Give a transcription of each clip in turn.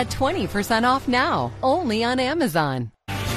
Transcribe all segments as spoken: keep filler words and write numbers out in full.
Get twenty percent off now, only on Amazon.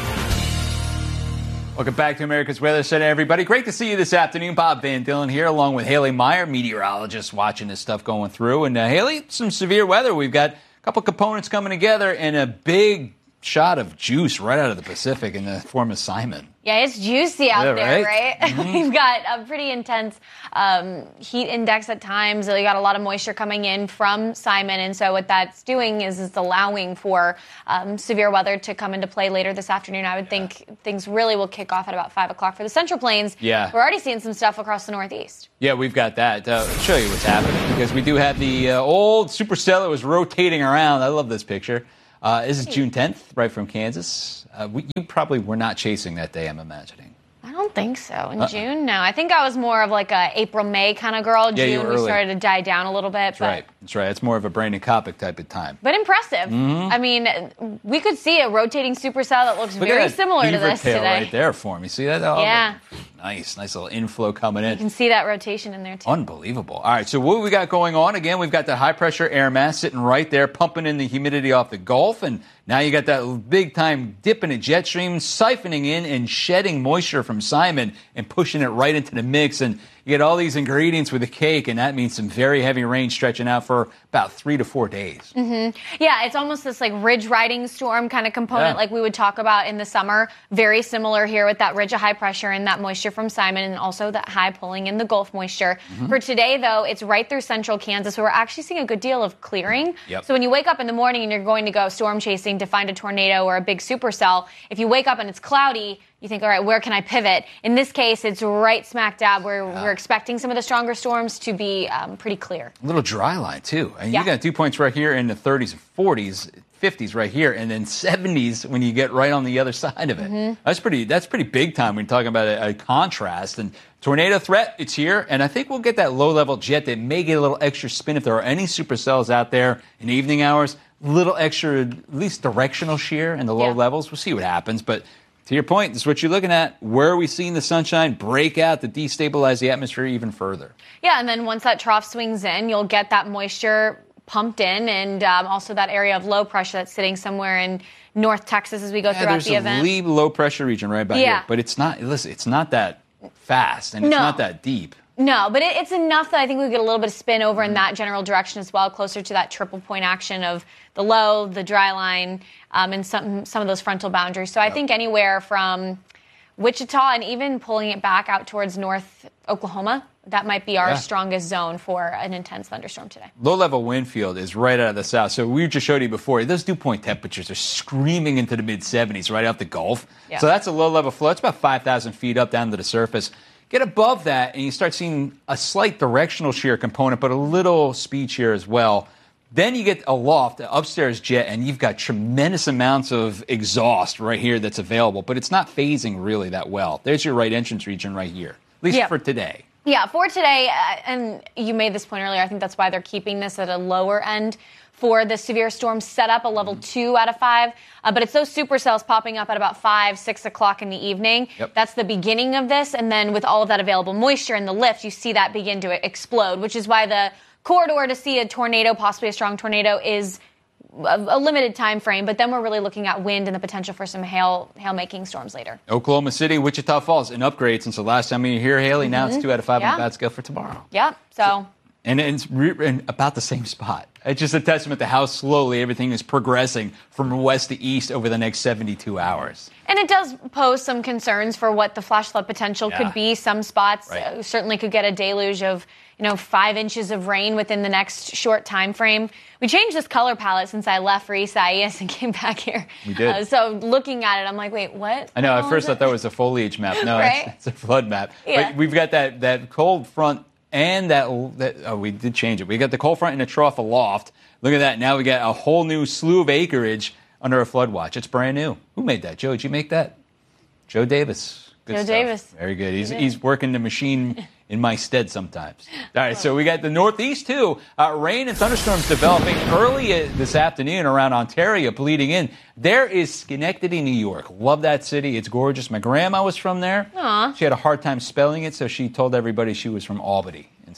Welcome back to America's Weather Center, everybody. Great to see you this afternoon. Bob Van Dillon here, along with Haley Meyer, meteorologist, watching this stuff going through. And uh, Haley, some severe weather. We've got a couple components coming together and a big shot of juice right out of the Pacific in the form of Simon. Yeah, it's juicy out Yeah, there, right? right? Mm-hmm. We've got a pretty intense um, heat index at times. We got a lot of moisture coming in from Simon, and so what that's doing is it's allowing for um, severe weather to come into play later this afternoon. I would yeah. think things really will kick off at about five o'clock for the Central Plains. Yeah. We're already seeing some stuff across the Northeast. Yeah, we've got that. Uh, I'll show you what's happening, because we do have the uh, old supercell that was rotating around. I love this picture. Uh, this is June tenth, right from Kansas. Uh, we, you probably were not chasing that day, I'm imagining. I don't think so. In Uh-uh. June, no. I think I was more of like a April, May kind of girl. Yeah, you June, were we early. started to die down a little bit. That's but, right. That's right. It's more of a Brandon Kopic type of time. But impressive. Mm-hmm. I mean, we could see a rotating supercell that looks Look very at that similar to beaver this tail today. right there for me. See that? Oh, Yeah. Nice. Nice little inflow coming in. You can see that rotation in there, too. Unbelievable. All right, so what we got going on? Again, we've got the high-pressure air mass sitting right there, pumping in the humidity off the Gulf, and now you got that big-time dip in a jet stream, siphoning in and shedding moisture from Simon and pushing it right into the mix, and you get all these ingredients with the cake, and that means some very heavy rain stretching out for about three to four days. Mm-hmm. Yeah, it's almost this like ridge riding storm kind of component Yeah. like we would talk about in the summer. Very similar here with that ridge of high pressure and that moisture from Simon, and also that high pulling in the Gulf moisture. Mm-hmm. For today, though, it's right through central Kansas, so we're actually seeing a good deal of clearing. Yep. So when you wake up in the morning and you're going to go storm chasing to find a tornado or a big supercell, if you wake up and it's cloudy, you think, all right, where can I pivot? In this case, it's right smack dab where Yeah. we're expecting some of the stronger storms to be um, pretty clear. A little dry line, too. And Yeah. you got dew points right here in the thirties and forties, fifties right here, and then seventies when you get right on the other side of it. Mm-hmm. That's pretty That's pretty big time when you're talking about a, a contrast. And tornado threat, it's here, and I think we'll get that low-level jet that may get a little extra spin if there are any supercells out there in evening hours. Little extra, at least directional shear in the low Yeah. levels. We'll see what happens, but to your point, this is what you're looking at. Where are we seeing the sunshine break out to destabilize the atmosphere even further? Yeah, and then once that trough swings in, you'll get that moisture pumped in, and um, also that area of low pressure that's sitting somewhere in North Texas as we go Yeah, throughout there's the a event. Lee low pressure region right about Yeah. here, but it's not. Listen, it's not that fast, and it's No. not that deep. No, but it, it's enough that I think we get a little bit of spin over in that general direction as well, closer to that triple point action of the low, the dry line, um, and some some of those frontal boundaries. So I Yep. think anywhere from Wichita and even pulling it back out towards North Oklahoma, that might be our Yeah. strongest zone for an intense thunderstorm today. Low-level wind field is right out of the south. So we just showed you before, those dew point temperatures are screaming into the mid-seventies right off the Gulf. Yeah. So that's a low-level flow. It's about five thousand feet up down to the surface. Get above that, and you start seeing a slight directional shear component, but a little speed shear as well. Then you get aloft, the upstairs jet, and you've got tremendous amounts of exhaust right here that's available, but it's not phasing really that well. There's your right entrance region right here, at least Yep. for today. Yeah, for today, uh, and you made this point earlier, I think that's why they're keeping this at a lower end for the severe storm setup, a level two out of five. Uh, but it's those supercells popping up at about five, six o'clock in the evening. Yep. That's the beginning of this. And then with all of that available moisture and the lift, you see that begin to explode, which is why the corridor to see a tornado, possibly a strong tornado, is a, a limited time frame. But then we're really looking at wind and the potential for some hail, hail-making storms later. Oklahoma City, Wichita Falls, an upgrade since the last time you were here, Haley. Now it's two out of five Yeah. on the bat scale for tomorrow. Yep. So. And it's re- in about the same spot. It's just a testament to how slowly everything is progressing from west to east over the next seventy-two hours. And it does pose some concerns for what the flash flood potential Yeah. could be. Some spots Right. uh, certainly could get a deluge of, you know, five inches of rain within the next short time frame. We changed this color palette since I left for Isaias and came back here. We did. Uh, so looking at it, I'm like, wait, what? I know, at Oh, first I is it- thought it was a foliage map. No, Right? it's, it's a flood map. Yeah. But we've got that, that cold front and that, that, oh, we did change it. We got the cold front and a trough aloft. Look at that. Now we got a whole new slew of acreage under a flood watch. It's brand new. Who made that? Joe, did you make that? Joe Davis. Good Joe stuff. Davis. Very good. He's, He did. he's working the machine in my stead sometimes. All right, so we got the Northeast, too. Uh, rain and thunderstorms developing early uh, this afternoon around Ontario, bleeding in. There is Schenectady, New York. Love that city. It's gorgeous. My grandma was from there. Aw. She had a hard time spelling it, so she told everybody she was from Albany. And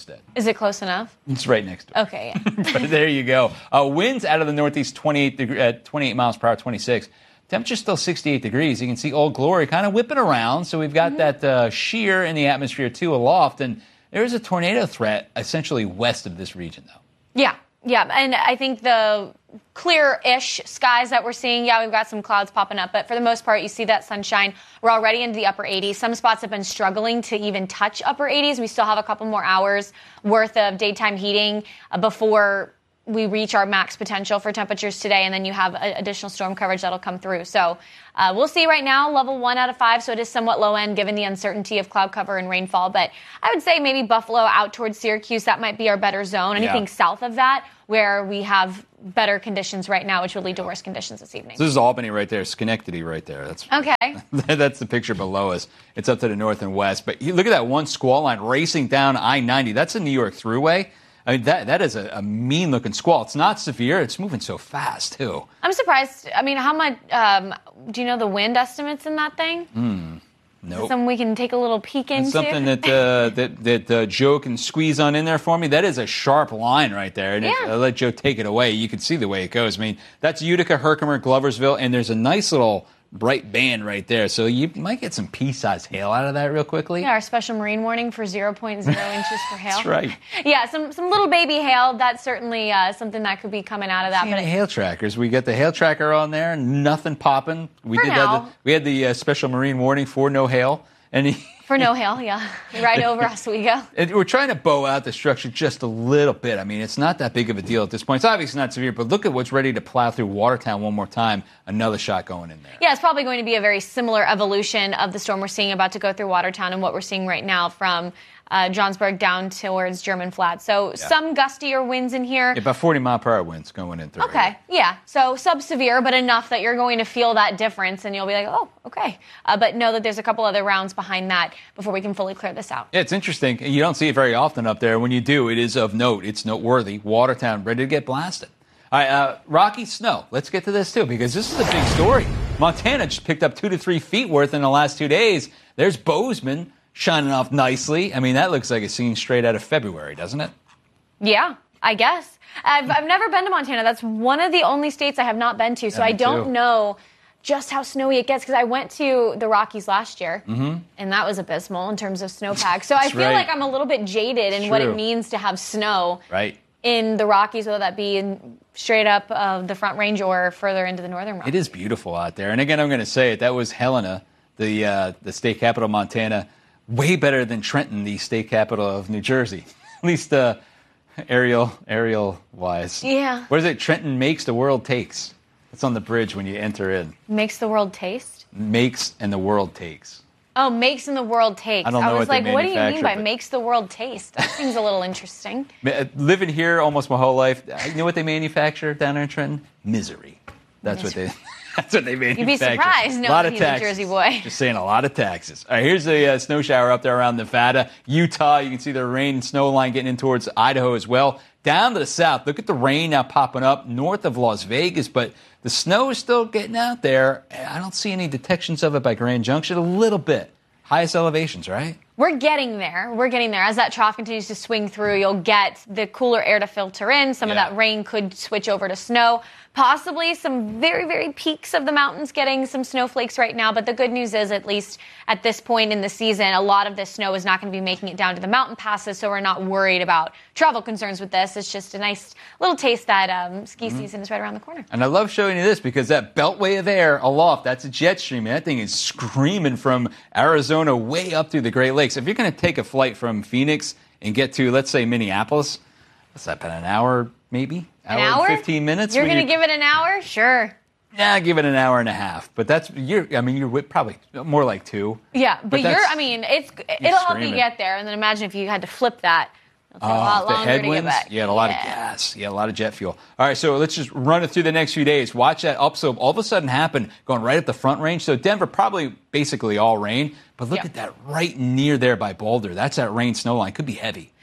instead. Is it close enough? It's right next to it. Okay. Yeah. But there you go. Uh, winds out of the northeast, twenty-eight deg- uh, twenty-eight miles per hour, twenty-six. Temperature's still sixty-eight degrees. You can see Old Glory kind of whipping around. So we've got mm-hmm. that uh, shear in the atmosphere, too, aloft. And there's a tornado threat essentially west of this region, though. Yeah. Yeah, and I think the clear-ish skies that we're seeing, yeah, we've got some clouds popping up, but for the most part, you see that sunshine. We're already into the upper eighties. Some spots have been struggling to even touch upper eighties. We still have a couple more hours worth of daytime heating uh, before we reach our max potential for temperatures today, and then you have a, additional storm coverage that'll come through. So uh, we'll see right now, level one out of five, so it is somewhat low end given the uncertainty of cloud cover and rainfall. But I would say maybe Buffalo out towards Syracuse, that might be our better zone. Anything yeah. south of that, where we have better conditions right now, which would lead to worse conditions this evening. So this is Albany right there, Schenectady right there. That's okay. That's the picture below us. It's up to the north and west. But you look at that one squall line racing down I ninety. That's a New York Thruway. I mean, that that is a, a mean-looking squall. It's not severe. It's moving so fast, too. I'm surprised. I mean, how much, um, do you know the wind estimates in that thing? Hmm. Nope. Something we can take a little peek into? It's something that uh, that, that uh, Joe can squeeze on in there for me. That is a sharp line right there. And yeah. if I let Joe take it away, you can see the way it goes. I mean, that's Utica, Herkimer, Gloversville, and there's a nice little bright band right there. So you might get some pea-sized hail out of that real quickly. Yeah, our special marine warning for zero point zero inches for hail. That's right. Yeah, some some little baby hail. That's certainly uh, something that could be coming out of that. See but any it, hail trackers. We got the hail tracker on there. Nothing popping. We for did now. Have the, we had the uh, special marine warning for no hail. And he, For no hail, yeah. Right over us we go. And we're trying to bow out the structure just a little bit. I mean, it's not that big of a deal at this point. It's obviously not severe, but look at what's ready to plow through Watertown one more time. Another shot going in there. Yeah, it's probably going to be a very similar evolution of the storm we're seeing about to go through Watertown and what we're seeing right now from uh, Johnsburg down towards German Flats. So yeah. some gustier winds in here. Yeah, about forty mile per hour winds going in through. Okay, right yeah. So sub-severe, but enough that you're going to feel that difference and you'll be like, oh, okay. Uh, but know that there's a couple other rounds behind that before we can fully clear this out. Yeah, it's interesting. You don't see it very often up there. When you do, it is of note. It's noteworthy. Watertown ready to get blasted. All right, uh, Rocky snow. Let's get to this, too, because this is a big story. Montana just picked up two to three feet worth in the last two days. There's Bozeman shining off nicely. I mean, that looks like a scene straight out of February, doesn't it? Yeah, I guess. I've, I've never been to Montana. That's one of the only states I have not been to, so yeah, I don't too. know just how snowy it gets, because I went to the Rockies last year, mm-hmm. and that was abysmal in terms of snowpack. So I feel right. like I'm a little bit jaded in True. what it means to have snow right. in the Rockies, whether that be in straight up uh, the Front Range or further into the northern Rockies. It is beautiful out there. And again, I'm going to say it. That was Helena, the uh, the state capital of Montana. Way better than Trenton, the state capital of New Jersey. At least uh, aerial, aerial-wise. Yeah. What is it? Trenton makes, the world takes. It's on the bridge when you enter in. Makes the world taste? Makes and the world takes. Oh, makes and the world takes. I don't know I was what like, they what do you mean by but... makes the world taste? That seems a little interesting. Living here almost my whole life, you know what they manufacture down there in Trenton? Misery. That's Misery. what they... That's what they manufacture. You'd be surprised a knowing lot of he's a taxes. Jersey boy. Just saying, a lot of taxes. All right, here's a uh, snow shower up there around Nevada. Utah, you can see the rain and snow line getting in towards Idaho as well. Down to the south, look at the rain now popping up north of Las Vegas, but the snow is still getting out there. I don't see any detections of it by Grand Junction. A little bit. Highest elevations, right? We're getting there. We're getting there. As that trough continues to swing through, you'll get the cooler air to filter in. Some yeah. of that rain could switch over to snow. Possibly some very, very peaks of the mountains getting some snowflakes right now. But the good news is, at least at this point in the season, a lot of this snow is not going to be making it down to the mountain passes. So we're not worried about travel concerns with this. It's just a nice little taste that um, ski mm-hmm. season is right around the corner. And I love showing you this because that beltway of air aloft, that's a jet stream. And that thing is screaming from Arizona way up through the Great Lakes. If you're going to take a flight from Phoenix and get to, let's say, Minneapolis, what's that, about an hour maybe? An hour? hour? And fifteen minutes? You're going to you... give it an hour? Sure. Yeah, give it an hour and a half. But that's, you're, I mean, you're probably more like two. Yeah, but, but you're, I mean, it's it'll help you get there. And then imagine if you had to flip that. It'll take oh, a lot the longer headwinds? to get back. You had a lot yeah. of gas. You had a lot of jet fuel. All right, so let's just run it through the next few days. Watch that upslope all of a sudden happen, going right at the Front Range. So Denver, probably basically all rain. But look yeah. at that right near there by Boulder. That's that rain snow line. Could be heavy.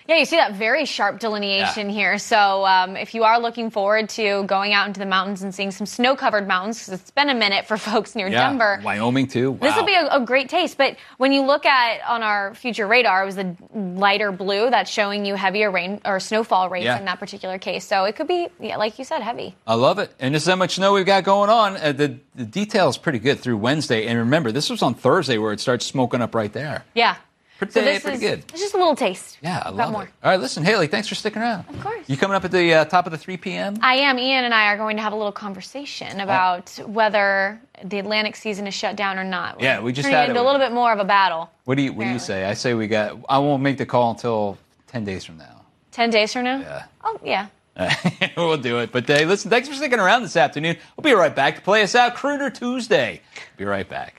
Yeah, you see that very sharp delineation yeah. here. So um, if you are looking forward to going out into the mountains and seeing some snow-covered mountains, because it's been a minute for folks near yeah. Denver. Wyoming, too. Wow. This will be a, a great taste. But when you look at on our future radar, it was the lighter blue that's showing you heavier rain or snowfall rates yeah. in that particular case. So it could be, yeah, like you said, heavy. I love it. And this is how much snow we've got going on. Uh, the, the detail is pretty good through Wednesday. And remember, this was on Thursday where it starts smoking up right there. Yeah. Pretty, so this pretty is, good. It's just a little taste. Yeah, I We've love got more. it. All right, listen, Haley, thanks for sticking around. Of course. You coming up at the uh, top of the three p.m.? I am. Ian and I are going to have a little conversation about oh. whether the Atlantic season is shut down or not. We're yeah, we just turning had it into it. a little bit more of a battle. What do you What do you say? I say we got. I won't make the call until ten days from now. Ten days from now? Yeah. Oh yeah. We'll do it. But hey, listen, thanks for sticking around this afternoon. We'll be right back to play us out. Crooner Tuesday. Be right back.